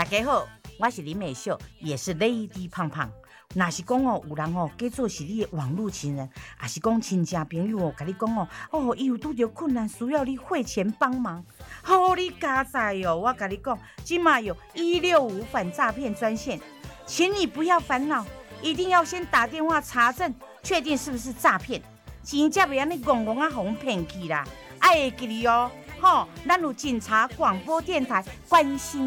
大家好，我是林美秀，也是 Lady 胖胖。若是讲哦，有人哦假做是你的网络情人，还是讲亲戚朋友哦，甲你讲哦，伊有拄着困难，需要你汇钱帮忙，你加载哦！我甲你讲，今嘛有165反诈骗专线，请你不要烦恼，一定要先打电话查证，确定是不是诈骗，钱才袂安尼戆戆啊，互骗去啦！爱会记哩哦，咱有警察广播电台关心。